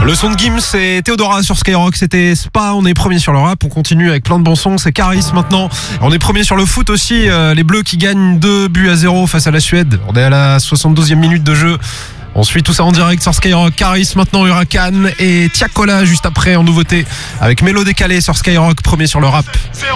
Le son de Gims, c'est Théodora sur Skyrock, c'était Spa, on est premier sur le rap, on continue avec plein de bons sons, c'est Caris maintenant. On est premier sur le foot aussi, les Bleus qui gagnent 2-0 face à la Suède. On est à la 72e minute de jeu. On suit tout ça en direct sur Skyrock. Caris maintenant, Huracan et Tiakola juste après en nouveauté avec Mélo décalé sur Skyrock, premier sur le rap.